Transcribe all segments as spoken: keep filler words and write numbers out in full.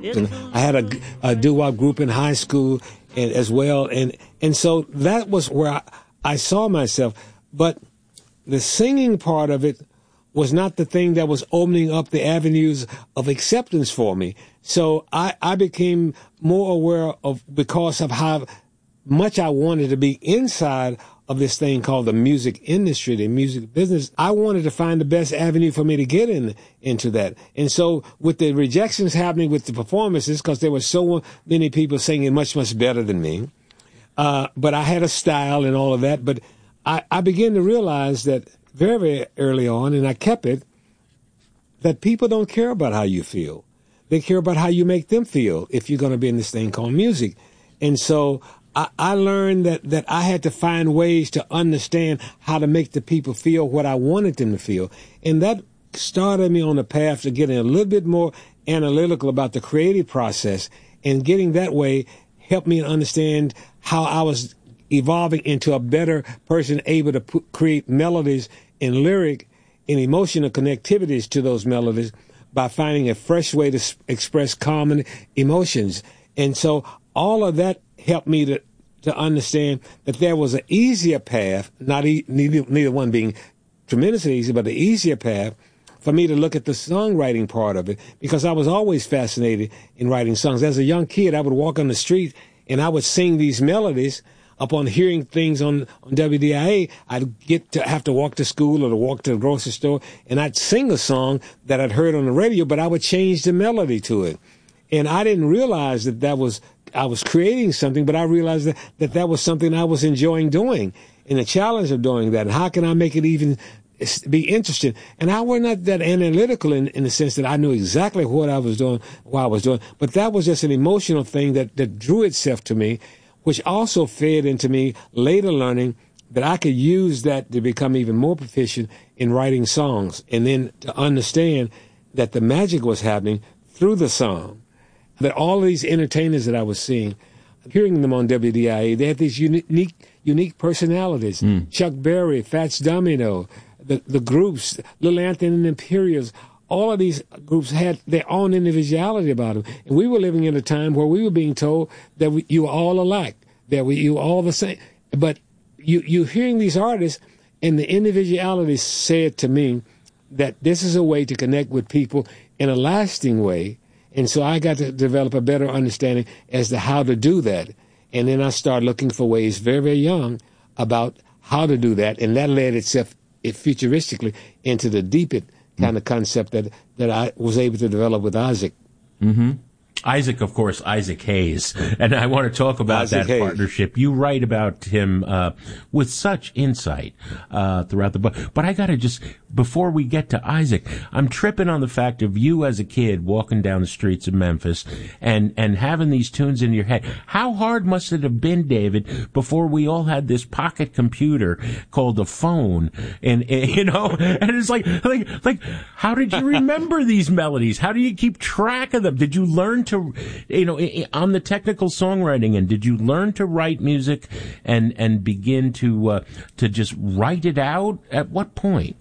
And I had a, a doo-wop group in high school and as well. And, and so that was where I, I saw myself. But the singing part of it was not the thing that was opening up the avenues of acceptance for me. So I, I became more aware of, because of how much I wanted to be inside of this thing called the music industry, the music business. I wanted to find the best avenue for me to get in into that. And so with the rejections happening with the performances, because there were so many people singing much, much better than me, uh, but I had a style and all of that. But I, I began to realize that very, very early on, and I kept it, that people don't care about how you feel. They care about how you make them feel if you're going to be in this thing called music. And so I, I learned that, that I had to find ways to understand how to make the people feel what I wanted them to feel. And that started me on the path to getting a little bit more analytical about the creative process. And getting that way helped me understand how I was evolving into a better person, able to put, create melodies and lyric and emotional connectivities to those melodies by finding a fresh way to s- express common emotions. And so all of that helped me to, to understand that there was an easier path, not e- neither, neither one being tremendously easy, but the easier path for me to look at the songwriting part of it, because I was always fascinated in writing songs. As a young kid, I would walk on the street and I would sing these melodies. Upon hearing things on, on W D I A, I'd get to have to walk to school or to walk to the grocery store, and I'd sing a song that I'd heard on the radio, but I would change the melody to it. And I didn't realize that that was, I was creating something, but I realized that, that that was something I was enjoying doing, and the challenge of doing that. And how can I make it even be interesting? And I was not that analytical in, in the sense that I knew exactly what I was doing, what I was doing, but that was just an emotional thing that, that drew itself to me, which also fed into me later learning that I could use that to become even more proficient in writing songs, and then to understand that the magic was happening through the song. That all of these entertainers that I was seeing, hearing them on W D I A, they had these unique, unique personalities. Mm. Chuck Berry, Fats Domino, the, the groups, Little Anthony and the Imperials, all of these groups had their own individuality about them. And we were living in a time where we were being told that we, you were all alike, that we, you were all the same. But you, you hearing these artists, and the individuality said to me that this is a way to connect with people in a lasting way. And so I got to develop a better understanding as to how to do that. And then I started looking for ways very, very young about how to do that. And that led itself it futuristically into the deepest kind of concept that, that I was able to develop with Isaac. Mm-hmm. Isaac, of course, Isaac Hayes. And I want to talk about Isaac that Hayes. partnership. You write about him uh, with such insight uh, throughout the book. But I got to just, before we get to Isaac, I'm tripping on the fact of you as a kid walking down the streets of Memphis and, and having these tunes in your head. How hard must it have been, David, before we all had this pocket computer called a phone? And, and you know, and it's like, like, like, how did you remember these melodies? How do you keep track of them? Did you learn to, you know, on the technical songwriting end, did you learn to write music and, and begin to, uh, to just write it out? At what point?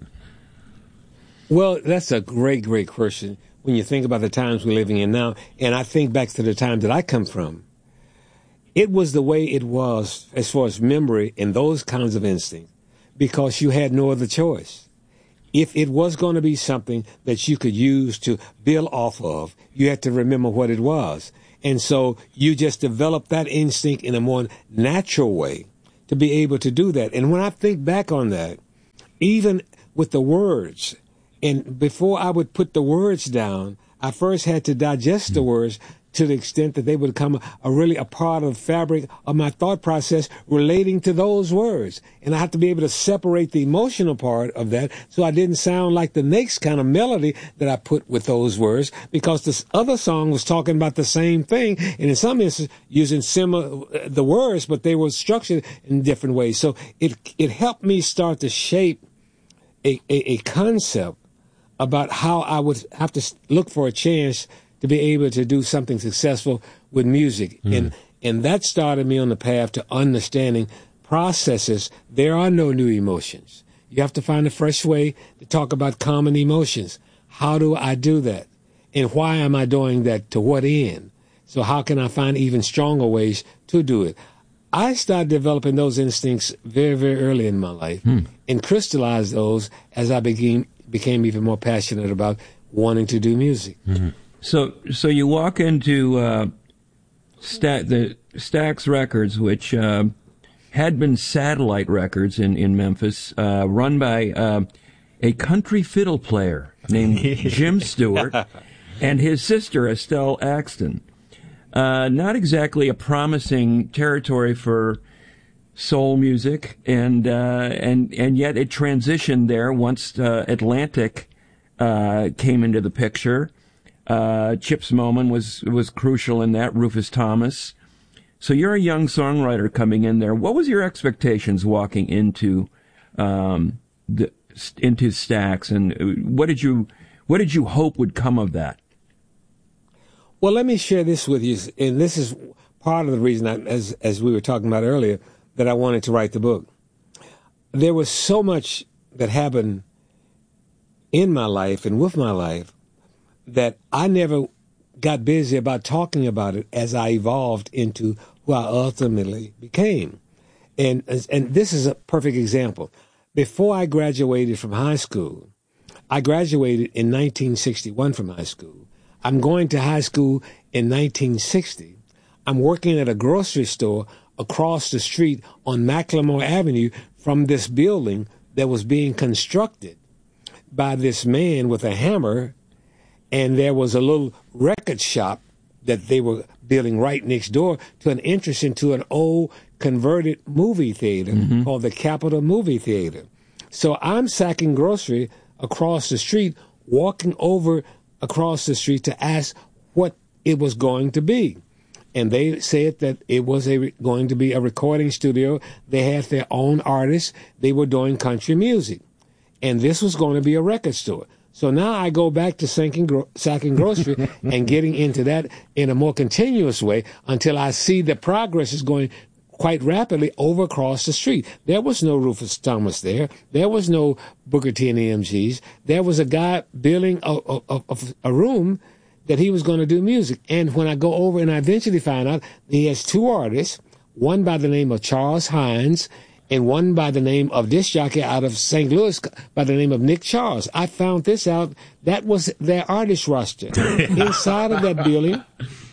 Well, that's a great, great question when you think about the times we're living in now. And I think back to the time that I come from. It was the way it was as far as memory and those kinds of instincts, because you had no other choice. If it was going to be something that you could use to build off of, you had to remember what it was. And so you just developed that instinct in a more natural way to be able to do that. And when I think back on that, even with the words, and before I would put the words down, I first had to digest the words to the extent that they would become a, a really a part of the fabric of my thought process relating to those words. And I have to be able to separate the emotional part of that so I didn't sound like the next kind of melody that I put with those words, because this other song was talking about the same thing, and in some instances using similar uh, the words, but they were structured in different ways. So it it helped me start to shape a, a, a concept about how I would have to look for a chance to be able to do something successful with music. Mm. And and that started me on the path to understanding processes. There are no new emotions. You have to find a fresh way to talk about common emotions. How do I do that? And why am I doing that? To what end? So how can I find even stronger ways to do it? I started developing those instincts very, very early in my life hmm. and crystallized those as I became became even more passionate about wanting to do music. Mm-hmm. So, so you walk into uh, Sta- the Stax Records, which uh, had been Satellite Records in in Memphis, uh, run by uh, a country fiddle player named Jim Stewart and his sister Estelle Axton. Uh, not exactly a promising territory for soul music, and uh, and and yet it transitioned there once uh, Atlantic uh, came into the picture. Uh, Chips Moman was was crucial in that. Rufus Thomas. So you're a young songwriter coming in there. What was your expectations walking into um, the into Stax, and what did you what did you hope would come of that? Well, let me share this with you, and this is part of the reason, I, as as we were talking about earlier, that I wanted to write the book. There was so much that happened in my life and with my life that I never got busy about talking about it as I evolved into who I ultimately became. And and this is a perfect example. Before I graduated from high school, I graduated in nineteen sixty-one from high school. I'm going to high school in nineteen sixty. I'm working at a grocery store across the street on McLemore Avenue from this building that was being constructed by this man with a hammer, and there was a little record shop that they were building right next door to an entrance into an old converted movie theater mm-hmm. called the Capitol Movie Theater. So I'm sacking grocery across the street, walking over across the street to ask what it was going to be. And they said that it was a, going to be a recording studio. They had their own artists. They were doing country music. And this was going to be a record store. So now I go back to sacking, gro- sacking grocery and getting into that in a more continuous way until I see the progress is going quite rapidly over across the street. There was no Rufus Thomas there. There was no Booker T and the M Gs. There was a guy building a, a, a, a room that he was going to do music. And when I go over and I eventually find out he has two artists, one by the name of Charles Hines and one by the name of disc jockey out of Saint Louis by the name of Nick Charles. I found this out. That was their artist roster. Inside of that building,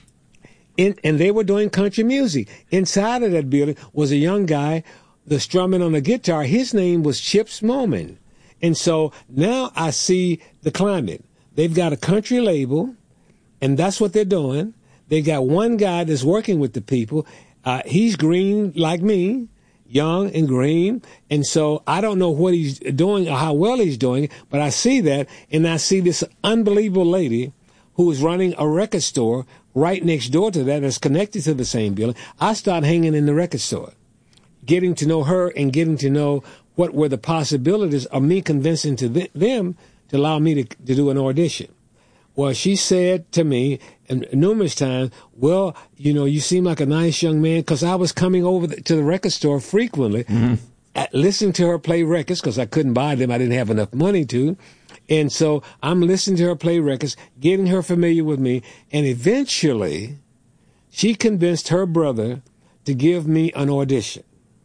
in, and they were doing country music. Inside of that building was a young guy, the strumming on the guitar. His name was Chips Moman. And so now I see the climate. They've got a country label, and that's what they're doing. They got one guy that's working with the people. Uh, he's green like me, young and green. And so I don't know what he's doing or how well he's doing, but I see that, and I see this unbelievable lady who is running a record store right next door to that that's connected to the same building. I start hanging in the record store, getting to know her and getting to know what were the possibilities of me convincing to th- them to allow me to, to do an audition. Well, she said to me and numerous times, well, you know, you seem like a nice young man, because I was coming over the, to the record store frequently, mm-hmm. at, listening to her play records, because I couldn't buy them. I didn't have enough money to. And so I'm listening to her play records, getting her familiar with me, and eventually she convinced her brother to give me an audition.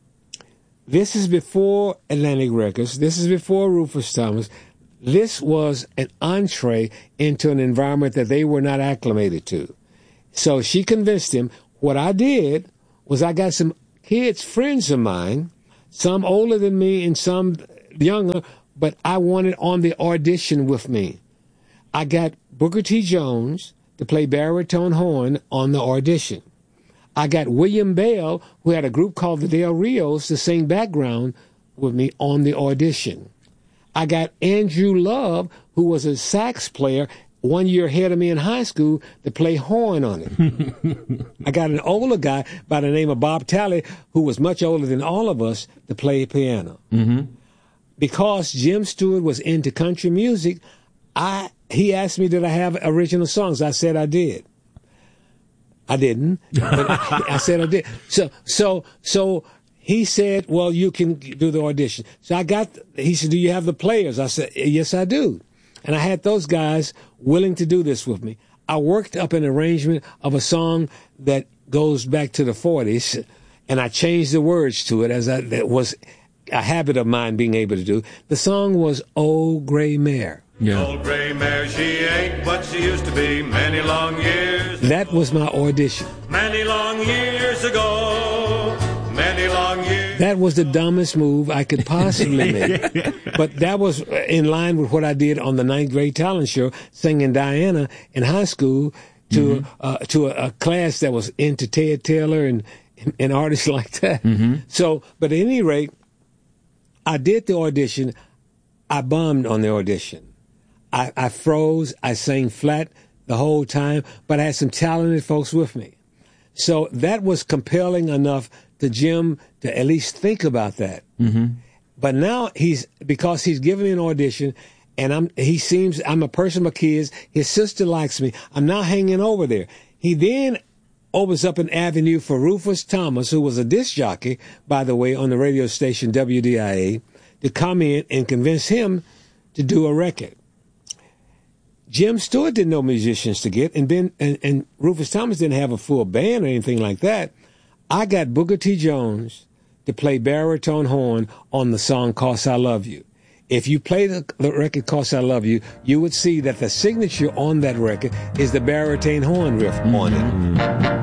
This is before Atlantic Records. This is before Rufus Thomas. This was an entree into an environment that they were not acclimated to. So she convinced him. What I did was I got some kids, friends of mine, some older than me and some younger, but I wanted on the audition with me. I got Booker T. Jones to play baritone horn on the audition. I got William Bell, who had a group called the Del Rios, to sing background with me on the audition. I got Andrew Love, who was a sax player one year ahead of me in high school, to play horn on it. I got an older guy by the name of Bob Talley, who was much older than all of us, to play piano. Mm-hmm. Because Jim Stewart was into country music, I he asked me, did I have original songs? I said I did. I didn't, but I said I did. So, so, so he said, well, you can do the audition. So I got, he said, do you have the players? I said, yes, I do. And I had those guys willing to do this with me. I worked up an arrangement of a song that goes back to the forties, and I changed the words to it, as I, that was a habit of mine being able to do. The song was Old Gray Mare. Yeah. Old gray mare, she ain't what she used to be many long years ago. That was my audition. Many long years ago. Many long years. That was the dumbest move I could possibly make. But that was in line with what I did on the ninth grade talent show, singing Diana in high school to mm-hmm. uh, to a, a class that was into Ted Taylor and, and, and artists like that. Mm-hmm. So, but at any rate, I did the audition. I bombed on the audition. I, I froze. I sang flat the whole time, but I had some talented folks with me. So that was compelling enough to Jim to at least think about that. Mm-hmm. But now he's, because he's given me an audition, and I'm, he seems, I'm a person of kids. His sister likes me. I'm now hanging over there. He then opens up an avenue for Rufus Thomas, who was a disc jockey, by the way, on the radio station W D I A, to come in and convince him to do a record. Jim Stewart didn't know musicians to get, and Ben and, and Rufus Thomas didn't have a full band or anything like that. I got Booker T. Jones to play baritone horn on the song "'Cause I Love You." If you play the, the record "'Cause I Love You," you would see that the signature on that record is the baritone horn riff on it.